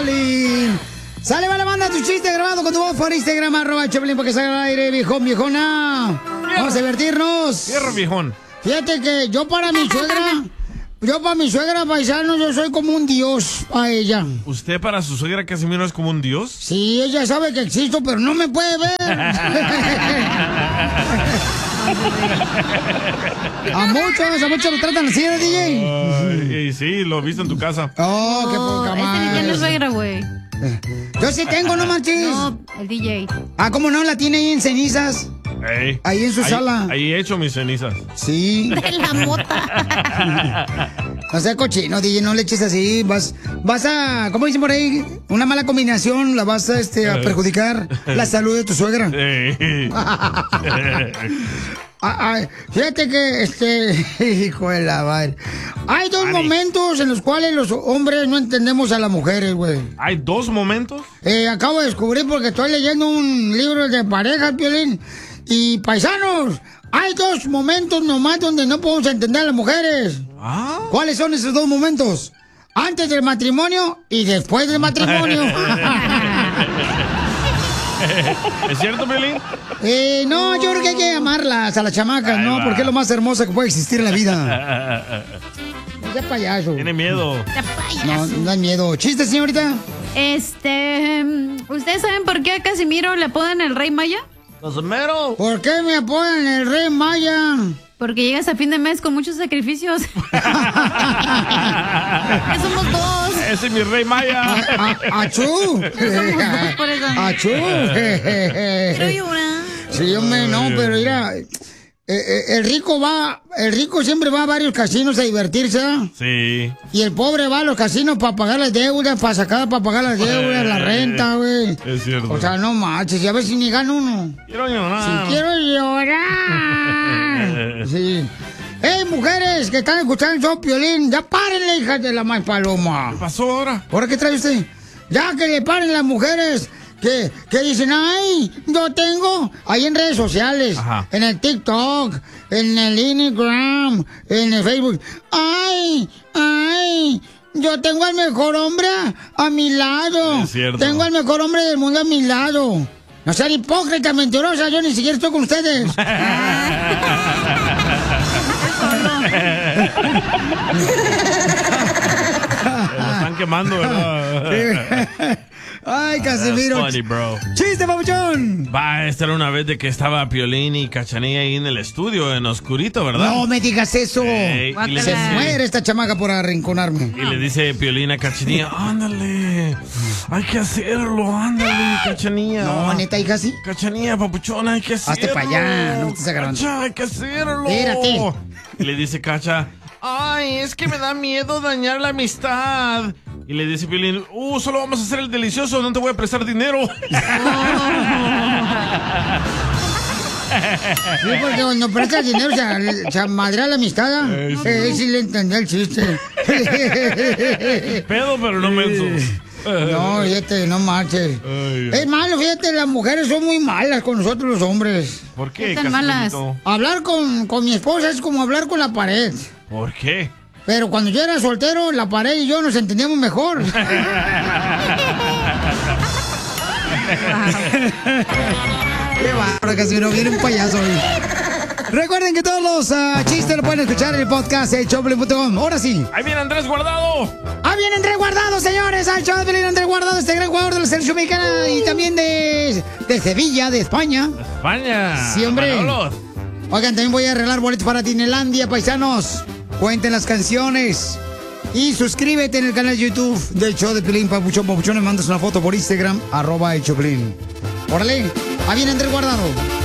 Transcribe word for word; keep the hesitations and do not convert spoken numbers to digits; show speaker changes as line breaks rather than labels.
Piolín. Sale, vale, manda tu chiste grabado con tu voz por Instagram, arroba el Choplin, porque salga al aire, viejón, viejona. Vamos a divertirnos.
Fierro, viejón.
Fíjate que yo para mi suegra, yo para mi suegra, paisano, yo soy como un dios a ella.
¿Usted para su suegra Casimiro es como un dios?
Sí, ella sabe que existo, pero no me puede ver. A muchos, a muchos lo tratan así, ¿de D J?
Ay, sí, lo he visto en tu casa.
Oh, qué poca madre.
Este ya no es suegra, güey.
Yo sí tengo, no manches.
No, el D J.
Ah, ¿cómo no? La tiene ahí en cenizas.
Ey,
Ahí en su
ahí,
sala.
Ahí he hecho mis cenizas.
Sí.
De la mota.
No sea cochino, D J, no le eches así. Vas, vas a, ¿cómo dicen por ahí? Una mala combinación, la vas a, este, a perjudicar la salud de tu suegra.
Ey.
Ah, ay, fíjate que, este, hijo de la madre. Hay dos
Ani.
momentos en los cuales los hombres no entendemos a las mujeres, güey.
¿Hay dos momentos?
Eh, acabo de descubrir porque estoy leyendo un libro de parejas, Piolín. Y paisanos, hay dos momentos nomás donde no podemos entender a las mujeres.
¿Ah?
¿Cuáles son esos dos momentos? Antes del matrimonio y después del matrimonio.
¿Es cierto, Piolín?
Eh, no, yo creo que hay que amarlas a las chamacas,
Ahí
¿no?
va.
Porque es lo más hermoso que puede existir en la vida. No sea payaso.
Tiene miedo.
No, no hay miedo. ¿Chiste, señorita?
Este. ¿Ustedes saben por qué a Casimiro le apodan el Rey Maya?
¡Casimiro!
¿Por qué me apodan el Rey Maya?
Porque llegas a fin de mes con muchos sacrificios. Que somos dos.
Ese es mi Rey Maya.
A- a- ¡Achú!
Somos dos por eso.
¡Achú!
Quiero llorar.
Sí, hombre, no, pero mira, eh, eh, el rico va, el rico siempre va a varios casinos a divertirse, ¿eh?
Sí.
Y el pobre va a los casinos para pagar las deudas, para sacar, para pagar las deudas, la renta, güey.
Es cierto.
O sea, no manches, y a ver si ni gana uno.
Quiero llorar.
Si quiero llorar. Sí. ¡Ey, mujeres que están escuchando el show, Piolín! ¡Ya párenle, hijas de la más paloma!
¿Qué pasó ahora?
¿Ahora qué trae usted? Ya que le paren las mujeres que, que dicen, ¡ay, yo tengo! Ahí en redes sociales,
Ajá.
en el TikTok, en el Instagram, en el Facebook. ¡Ay, ay! Yo tengo al mejor hombre a mi lado.
Es cierto.
Tengo al mejor hombre del mundo a mi lado. No sean hipócritas, mentirosas, yo ni siquiera estoy con ustedes.
Lo están quemando, ¿verdad?
Ay, Casimiro.
That's funny, bro.
¡Chiste, papuchón!
Va, esta era una vez de que estaba Piolín y Cachanilla ahí en el estudio, en oscurito, ¿verdad?
No me digas eso.
Ey, y, le
Se
dice,
muere esta chamaca por arrinconarme.
y le dice Piolín a Cachanilla, ándale, hay que hacerlo, ándale, Cachanilla.
No, neta, hija, sí.
Cachanilla, papuchona, hay que hacerlo.
Hazte pa' allá, no me estés agarrando.
Cacha, hay que hacerlo.
Espérate.
Y le dice Cacha, ay, es que me da miedo dañar la amistad. Y le dice Piolín, uh, solo vamos a hacer el delicioso, no te voy a prestar dinero.
Sí, porque cuando prestas dinero se, se madrea la amistad. ¿eh?
Eh, sí.
Eh, sí le entendí el chiste.
Pedo, pero no menso.
No, fíjate, no marches.
Ay.
Es malo, fíjate, las mujeres son muy malas con nosotros los hombres.
¿Por qué,
¿Qué tan malas?
Casimirito?
Hablar con, con mi esposa es como hablar con la pared.
¿Por qué?
Pero cuando yo era soltero, la pared y yo nos entendíamos mejor. Qué bárbaro, Casimiro, viene un payaso hoy. Recuerden que todos los uh, chistes lo pueden escuchar en el podcast de Choplin punto com. Ahora sí.
¡Ahí viene Andrés Guardado!
¡Ah, viene Andrés Guardado, señores! ¡Al show de Pelín, Andrés Guardado, este gran jugador de la selección mexicana y también de, de Sevilla, de España!
España.
Sí, hombre.
Manolo.
Oigan, también voy a arreglar boletos para Disneylandia, paisanos. Cuenten las canciones. Y suscríbete en el canal de YouTube del show de Pelín, Papuchón, Papuchón. Le mandas una foto por Instagram, arroba el Choplin. Órale, ahí viene Andrés Guardado.